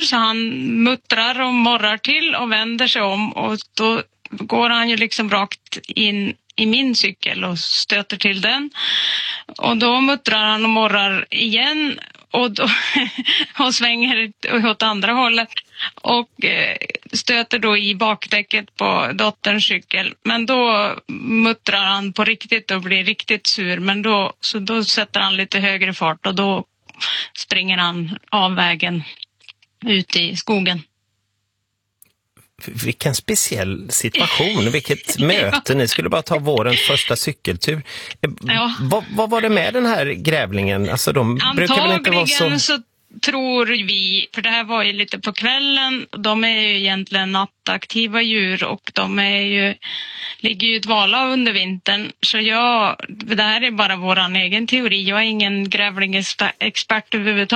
så han muttrar och morrar till och vänder sig om, och då går han ju liksom rakt in i min cykel och stöter till den. Och då muttrar han och morrar igen och, då, och svänger åt andra hållet och stöter då i bakdäcket på dotterns cykel. Men då muttrar han på riktigt och blir riktigt sur. Men då sätter han lite högre fart och då springer han av vägen ut i skogen. Vilken speciell situation, vilket möte. Ni skulle bara ta vårens första cykeltur. Ja. Vad var det med den här grävlingen? Alltså de brukar väl inte vara så tror vi, för det här var ju lite på kvällen, de är ju egentligen nattaktiva djur och de ligger ju dvala under vintern, så det här är bara våran egen teori. Jag är ingen grävlingsexpert överhuvudtaget.